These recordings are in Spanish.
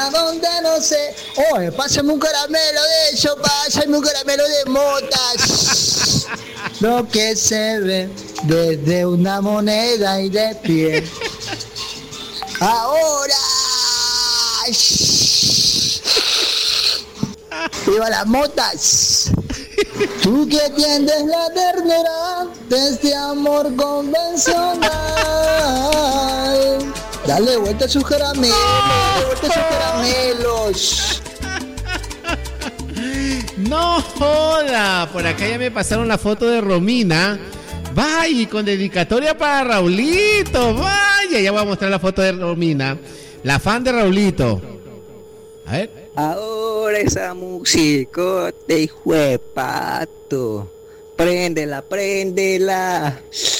a dónde no sé. Oye, pásame un caramelo de eso, pásame un caramelo de motas. Lo que se ve desde una moneda y de pie. Ahora. ¡Viva las motas! Tú que tiendes la ternura de este amor convencional. Dale vuelta a sus caramelos, dale vuelta a sus caramelos. No joda, por acá ya me pasaron la foto de Romina. Vaya, y con dedicatoria para Raulito. Vaya, ya voy a mostrar la foto de Romina, la fan de Raulito. A ver. Ahora esa musicote, hijo de pato. Préndela, préndela.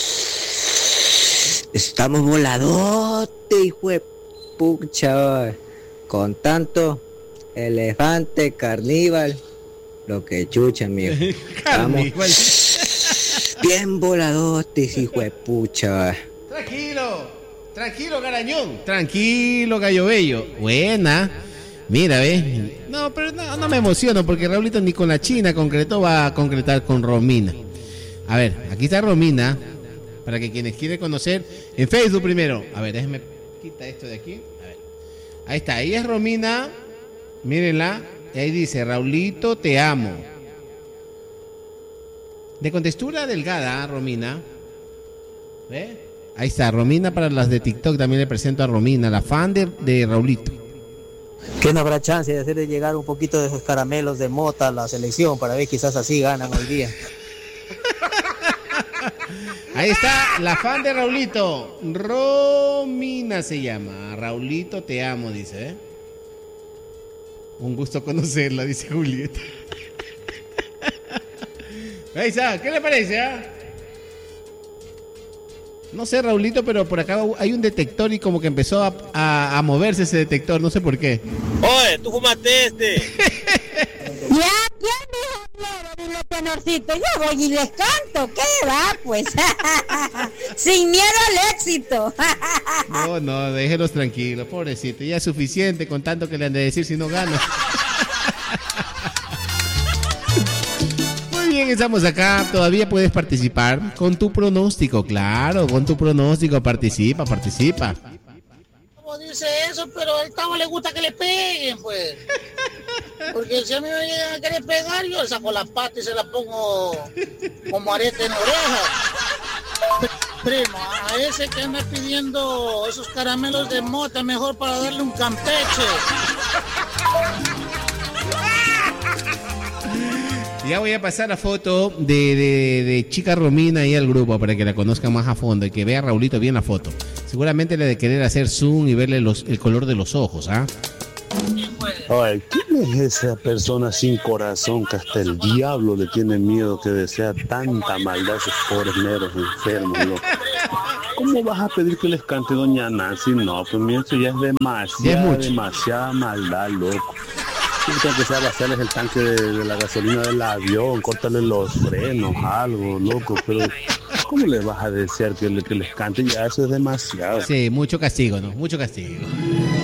Estamos voladote, hijo de pucha. Con tanto elefante carníval, lo que chucha, amigo. Estamos bien voladotes, hijo de pucha. Tranquilo, Garañón. Tranquilo, Gallo Bello. Buena. Mira, ve. No, pero no me emociono porque Raulito ni con la China concretó, va a concretar con Romina. A ver, aquí está Romina. Para que quienes quieren conocer en Facebook primero. A ver, déjenme quitar esto de aquí. A ver. Ahí está, ahí es Romina. Mírenla. Y ahí dice, Raulito, te amo. De contextura delgada, Romina. ¿Ve? Ahí está, Romina para las de TikTok. También le presento a Romina, la fan de Raulito. ¿Qué no habrá chance de hacerle llegar un poquito de esos caramelos de mota a la selección para ver quizás así ganan hoy día? Ahí está la fan de Raulito. Romina se llama. Raulito, te amo, dice. Un gusto conocerla, dice Julieta. Ahí está, ¿qué le parece? No sé, Raulito, pero por acá hay un detector y como que empezó a moverse ese detector, no sé por qué. Oye, tú fumaste este. Ya, dile, tenorcito, yo voy y les canto, ¿qué va, pues? Sin miedo al éxito. No, déjelos tranquilos, pobrecito, ya es suficiente con tanto que le han de decir si no gana. Muy bien, estamos acá, todavía puedes participar con tu pronóstico, claro, con tu pronóstico, participa. Como dice eso, pero al Tavo le gusta que le peguen, pues. Porque si a mí me llegan a querer pegar, yo saco la pata y se la pongo como arete en la oreja. Primo, a ese que anda pidiendo esos caramelos de mota, mejor para darle un campeche. Ya voy a pasar la foto de chica Romina ahí al grupo para que la conozcan más a fondo y que vea a Raulito bien la foto. Seguramente le de querer hacer zoom y verle el color de los ojos, ¿ah? Ay, ¿quién es esa persona sin corazón que hasta el diablo le tiene miedo que desea tanta maldad a esos pobres negros enfermos, loco? ¿Cómo vas a pedir que les cante Doña Nancy? No, pues mira, eso ya es demasiada maldad, loco. Tiene que sea vaciarles el tanque de la gasolina del avión, córtale los frenos, algo, loco, pero ¿cómo le vas a desear que les cante? Ya eso es demasiado. Sí, mucho castigo, ¿no? Mucho castigo.